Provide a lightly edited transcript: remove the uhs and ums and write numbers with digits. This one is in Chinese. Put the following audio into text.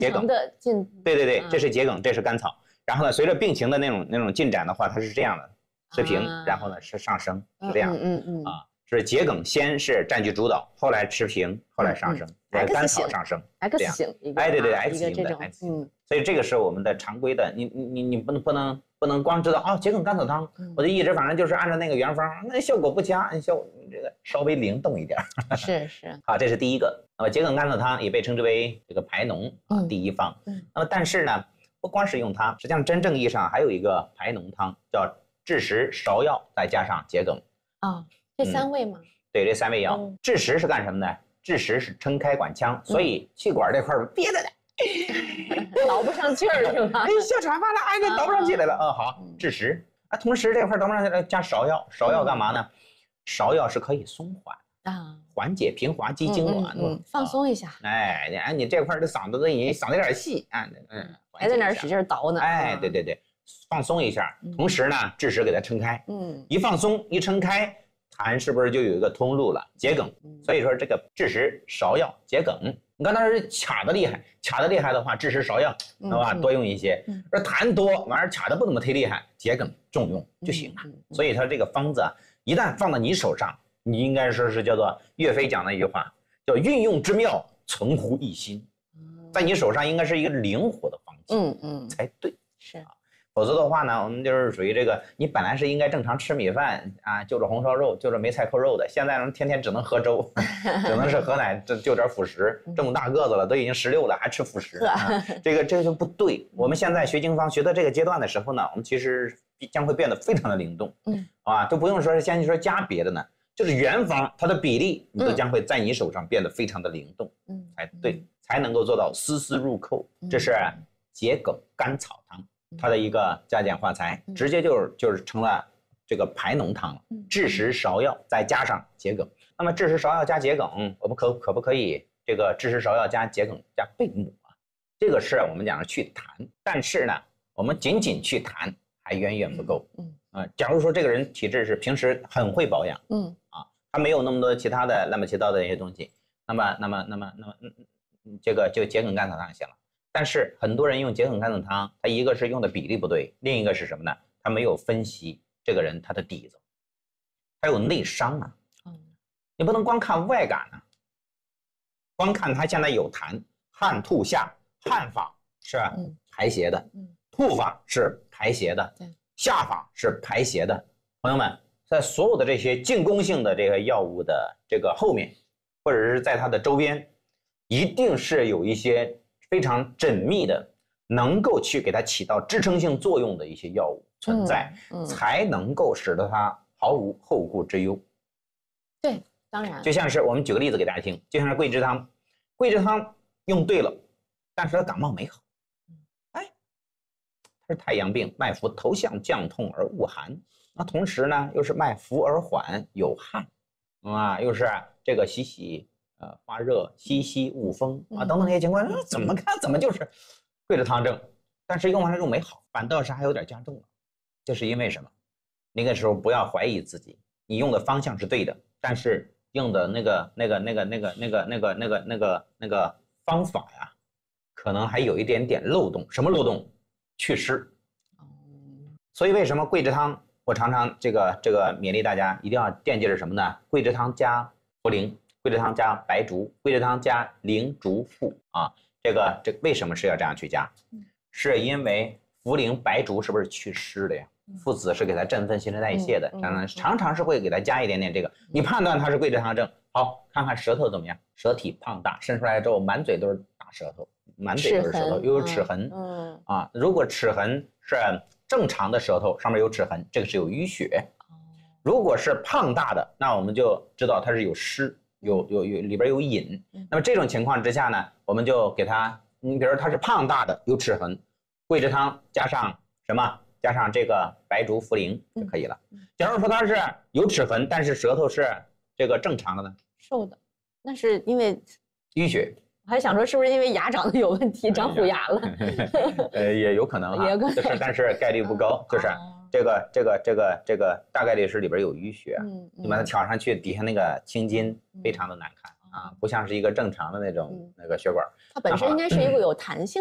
桔梗的进， 对，这是桔梗，这是甘草。然后呢，随着病情的那种进展的话，它是这样的，持平，然后呢是上升，是这样是桔梗先是占据主导，后来持平，后来上升，甘草上升 ，X 型， 对 X 型的 X 型，所以这个是我们的常规的，你不能光知道桔梗甘草汤，我就一直反正就是按照那个原方，那效果不佳，这个稍微灵动一点。 是， 好，这是第一个。那么桔梗甘草汤也被称之为这个排脓第一方。那么但是呢，不光是用它，实际上真正意义上还有一个排脓汤，叫枳实、芍药再加上桔梗。 这3味吗？ 对，这3味药。枳实是干什么的？枳实是撑开管腔，所以气管这块憋着的。 倒不上气儿是吧？ 哮喘发了，这倒不上气来了。好，枳实同时这块倒不上气来，加芍药。芍药干嘛呢？芍药是可以松缓缓解平滑肌痉挛， 放松一下。 你这块的嗓子都已经嗓子有点细还在那儿使劲倒呢。 对，放松一下。同时呢，枳实给它撑开。一放松一撑开，痰是不是就有一个通路了？桔梗。所以说这个枳实、芍药、桔梗，你刚才是卡的厉害的话，枳实、芍药是吧？多用一些。说痰多，完卡的不怎么忒厉害，桔梗重用就行了。所以它这个方子一旦放到你手上，你应该说是叫做岳飞讲的一句话，叫运用之妙，存乎一心。在你手上应该是一个灵活的方剂，才对。 是。 否则的话呢，我们就是属于这个，你本来是应该正常吃米饭就着红烧肉，就着梅菜扣肉的，现在呢天天只能喝粥，只能是喝奶，就点辅食。这么大个子了，都已经16了，还吃辅食，这个就不对。我们现在学经方学到这个阶段的时候呢，我们其实将会变得非常的灵动，都不用说是先说加别的呢，就是原方它的比例，你都将会在你手上变得非常的灵动，才对，才能够做到丝丝入扣。这是桔梗甘草汤。它的一个加减化材，直接就是成了这个排脓汤了。枳实、芍药再加上桔梗，那么枳实、芍药加桔梗，我们可不可以这个枳实、芍药加桔梗加贝母这个是我们讲的去痰，但是呢，我们仅去痰还远远不够。假如说这个人体质是平时很会保养，他没有那么多其他的乱七八糟的一些东西，那么这个就桔梗甘草汤行了。但是很多人用桔梗甘草汤，他一个是用的比例不对，另一个是什么呢？他没有分析这个人他的底子，他有内伤你不能光看外感光看他现在有痰，汗吐下，汗法是排邪的，吐法是排邪的，下法是排邪的。朋友们，在所有的这些进攻性的这个药物的这个后面，或者是在它的周边，一定是有一些非常缜密的，能够去给它起到支撑性作用的一些药物存在，才能够使得它毫无后顾之忧。 对，当然， 就像是我们举个例子给大家听，就像是桂枝汤，桂枝汤用对了，但是它感冒没好，它是太阳病，脉浮头项降痛而恶寒，那同时呢又是脉浮而缓有汗，又是这个发热、吸恶风等等这些情况，怎么看怎么就是桂枝汤症，但是用完了又没好，反倒是还有点加重了。这是因为什么？那个时候不要怀疑自己，你用的方向是对的，但是用的那个方法呀，可能还有一点点漏洞。什么漏洞？祛湿。所以为什么桂枝汤，我常常这个勉励大家一定要惦记着什么呢？桂枝汤加茯苓。桂枝汤加白术，桂枝汤加苓竹附这为什么是要这样去加？是因为茯苓、白术是不是祛湿的呀？附子是给它振奋新陈代谢的，常常是会给它加一点点这个。你判断它是桂枝汤症，好，看看舌头怎么样？舌体胖大，伸出来之后满嘴都是大舌头，满嘴都是舌头，又有齿痕。如果齿痕是正常的舌头，上面有齿痕，这个是有淤血。如果是胖大的，那我们就知道它是有湿。有里边有隐，那么这种情况之下呢，我们就给它，你比如说它是胖大的有齿痕，桂枝汤加上什么？加上这个白术、茯苓就可以了。假如说它是有齿痕，但是舌头是这个正常的呢？ 瘦的，那是因为淤血。 我还想说是不是因为牙长得有问题，长虎牙了？ 也有可能就是但是概率不高，就是。这个大概率是里边有淤血，你把它挑上去，底下那个青筋非常的难看不像是一个正常的那个血管。 它本身应该是一个有弹性